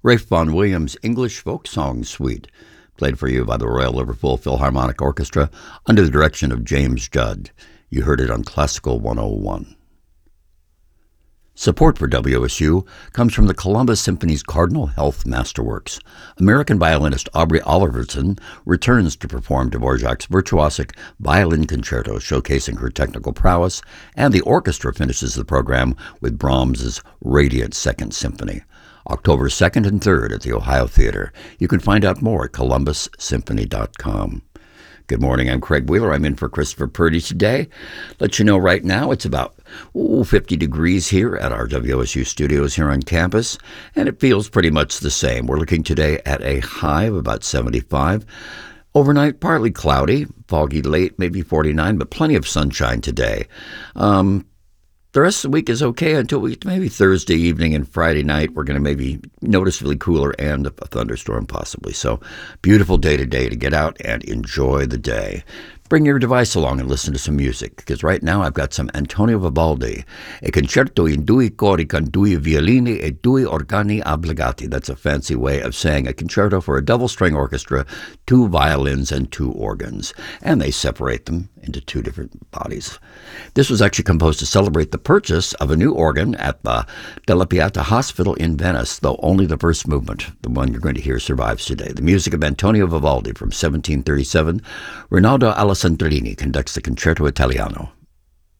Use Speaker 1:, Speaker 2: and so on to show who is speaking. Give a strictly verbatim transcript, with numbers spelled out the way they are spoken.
Speaker 1: Ralph Vaughan Williams' English Folk Song Suite, played for you by the Royal Liverpool Philharmonic Orchestra under the direction of James Judd. You heard it on Classical one oh one. Support for W S U comes from the Columbus Symphony's Cardinal Health Masterworks. American violinist Aubrey Oliverson returns to perform Dvorak's virtuosic violin concerto, showcasing her technical prowess, and the orchestra finishes the program with Brahms's Radiant Second Symphony. October second and third at the Ohio Theater. You can find out more at columbus symphony dot com. Good morning, I'm Craig Wheeler. I'm in for Christopher Purdy today. Let you know right now it's about ooh, fifty degrees here at our W S U studios here on campus, and it feels pretty much the same. We're looking today at a high of about seventy-five. Overnight, partly cloudy, foggy late, maybe forty-nine, but plenty of sunshine today. Um, The rest of the week is okay until we, maybe Thursday evening and Friday night. We're going to maybe noticeably cooler and a thunderstorm possibly. So beautiful day today to get out and enjoy the day. Bring your device along and listen to some music, because right now I've got some Antonio Vivaldi, a concerto in due cori con due violini e due organi obbligati. That's a fancy way of saying a concerto for a double-string orchestra, two violins and two organs, and they separate them into two different bodies. This was actually composed to celebrate the purchase of a new organ at the Della Pieta Hospital in Venice, though only the first movement, the one you're going to hear, survives today. The music of Antonio Vivaldi from seventeen thirty-seven. Rinaldo Alessandrini conducts the Concerto Italiano.